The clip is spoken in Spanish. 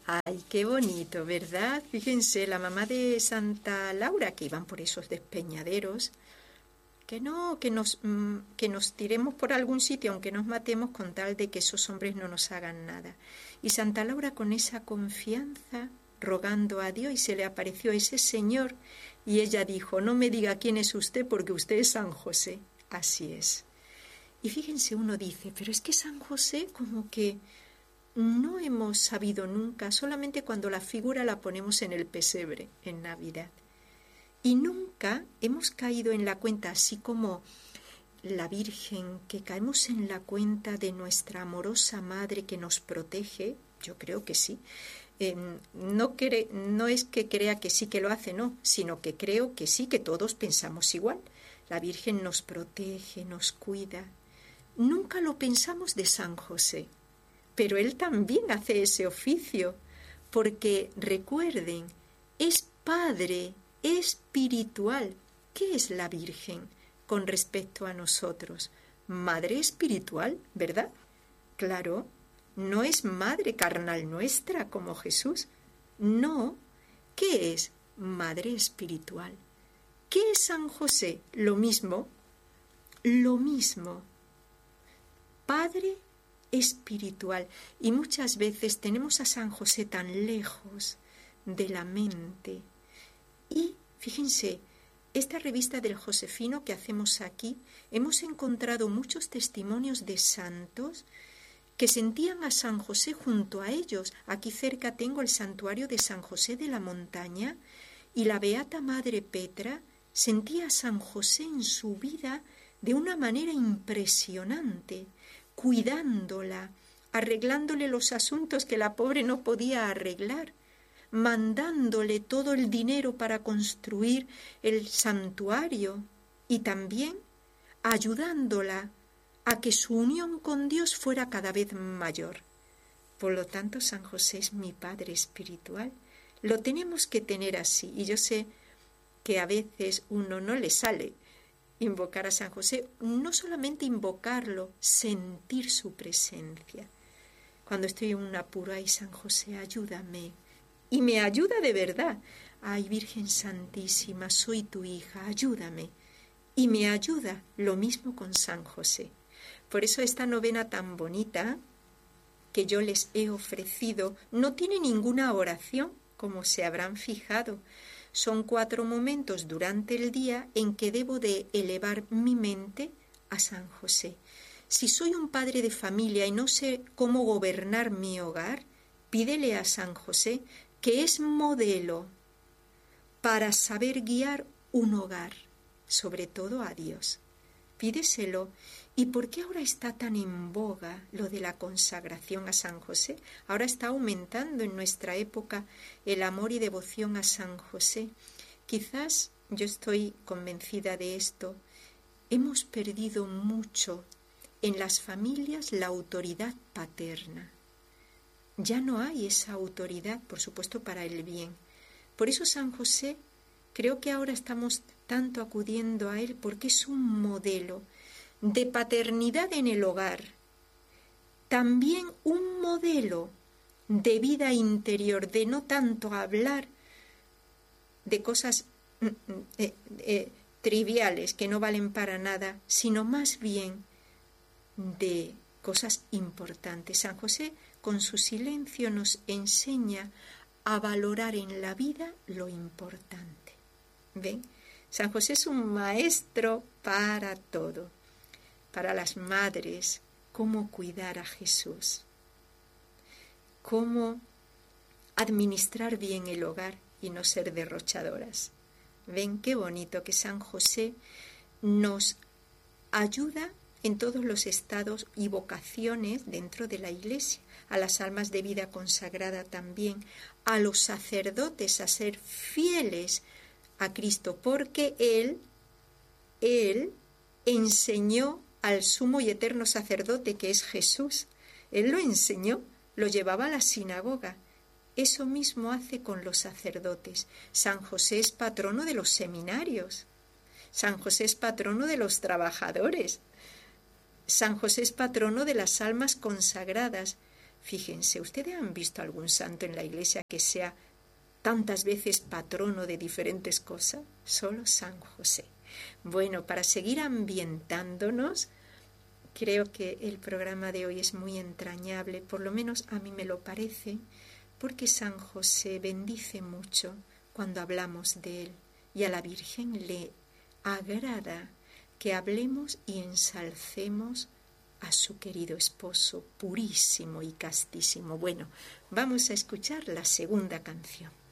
Ay, qué bonito, ¿verdad? Fíjense, la mamá de Santa Laura, que iban por esos despeñaderos, que no, que nos tiremos por algún sitio, aunque nos matemos, con tal de que esos hombres no nos hagan nada. Y Santa Laura, con esa confianza, rogando a Dios, y se le apareció ese señor, y ella dijo: no me diga quién es usted, porque usted es San José. Así es. Y fíjense, uno dice, pero es que San José como que no hemos sabido nunca, solamente cuando la figura la ponemos en el pesebre, en Navidad. Y nunca hemos caído en la cuenta, así como la Virgen, que caemos en la cuenta de nuestra amorosa Madre que nos protege. Yo creo que sí. No es que crea que sí que lo hace, no, sino que creo que sí, que todos pensamos igual. La Virgen nos protege, nos cuida. Nunca lo pensamos de San José, pero él también hace ese oficio, porque recuerden, es Padre espiritual. ¿Qué es la Virgen con respecto a nosotros? Madre espiritual, ¿verdad? Claro, no es madre carnal nuestra como Jesús. No. ¿Qué es? Madre espiritual. ¿Qué es San José? Lo mismo. Lo mismo. Padre espiritual. Y muchas veces tenemos a San José tan lejos de la mente. Y fíjense, esta revista del Josefino que hacemos aquí, hemos encontrado muchos testimonios de santos que sentían a San José junto a ellos. Aquí cerca tengo el santuario de San José de la Montaña, y la Beata Madre Petra sentía a San José en su vida de una manera impresionante, cuidándola, arreglándole los asuntos que la pobre no podía arreglar, mandándole todo el dinero para construir el santuario, y también ayudándola a que su unión con Dios fuera cada vez mayor. Por lo tanto, San José es mi Padre espiritual. Lo tenemos que tener así, y yo sé que a veces uno no le sale invocar a San José, no solamente invocarlo, sentir su presencia. Cuando estoy en un apuro, ay, San José, ayúdame. Y me ayuda de verdad. Ay, Virgen Santísima, soy tu hija, ayúdame. Y me ayuda lo mismo con San José. Por eso esta novena tan bonita que yo les he ofrecido no tiene ninguna oración, como se habrán fijado. Son 4 momentos durante el día en que debo de elevar mi mente a San José. Si soy un padre de familia y no sé cómo gobernar mi hogar, pídele a San José, que es modelo para saber guiar un hogar, sobre todo a Dios. Pídeselo. ¿Y por qué ahora está tan en boga lo de la consagración a San José? Ahora está aumentando en nuestra época el amor y devoción a San José. Quizás, yo estoy convencida de esto, hemos perdido mucho en las familias la autoridad paterna. Ya no hay esa autoridad, por supuesto, para el bien. Por eso San José, creo que ahora estamos tanto acudiendo a él, porque es un modelo de paternidad en el hogar, también un modelo de vida interior, de no tanto hablar de cosas triviales que no valen para nada, sino más bien de cosas importantes. San José, con su silencio, nos enseña a valorar en la vida lo importante. ¿Ven? San José es un maestro para todo. Para las madres, cómo cuidar a Jesús, cómo administrar bien el hogar y no ser derrochadoras. Ven qué bonito que San José nos ayuda en todos los estados y vocaciones dentro de la Iglesia, a las almas de vida consagrada también, a los sacerdotes a ser fieles a Cristo, porque Él enseñó al sumo y eterno sacerdote que es Jesús. Él lo enseñó, lo llevaba a la sinagoga. Eso mismo hace con los sacerdotes. San José es patrono de los seminarios. San José es patrono de los trabajadores. San José es patrono de las almas consagradas. Fíjense, ¿ustedes han visto algún santo en la iglesia que sea tantas veces patrono de diferentes cosas? Solo San José. Bueno, para seguir ambientándonos, creo que el programa de hoy es muy entrañable, por lo menos a mí me lo parece, porque San José bendice mucho cuando hablamos de él y a la Virgen le agrada que hablemos y ensalcemos a su querido esposo purísimo y castísimo. Bueno, vamos a escuchar la segunda canción.